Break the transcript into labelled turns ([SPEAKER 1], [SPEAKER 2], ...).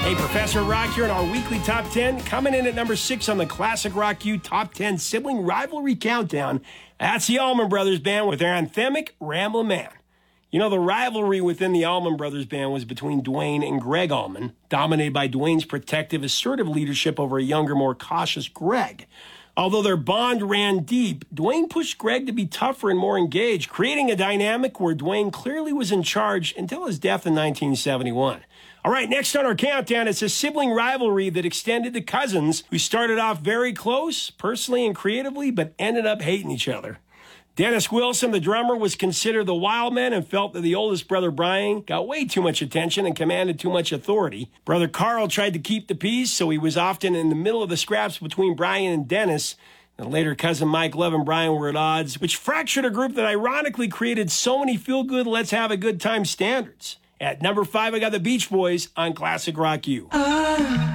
[SPEAKER 1] Hey, Professor Rock here in our weekly top 10. Coming in at number 6 on the Classic Rock U Top 10 Sibling Rivalry Countdown. That's the Allman Brothers Band with their anthemic Ramblin' Man. You know, the rivalry within the Allman Brothers Band was between Duane and Greg Allman, dominated by Duane's protective, assertive leadership over a younger, more cautious Greg. Although their bond ran deep, Duane pushed Greg to be tougher and more engaged, creating a dynamic where Duane clearly was in charge until his death in 1971. All right, next on our countdown, it's a sibling rivalry that extended to cousins who started off very close, personally and creatively, but ended up hating each other. Dennis Wilson, the drummer, was considered the wild man and felt that the oldest brother, Brian, got way too much attention and commanded too much authority. Brother Carl tried to keep the peace, so he was often in the middle of the scraps between Brian and Dennis. And later, cousin Mike Love and Brian were at odds, which fractured a group that ironically created so many feel-good, let's-have-a-good-time standards. At number 5, I got the Beach Boys on Classic Rock U.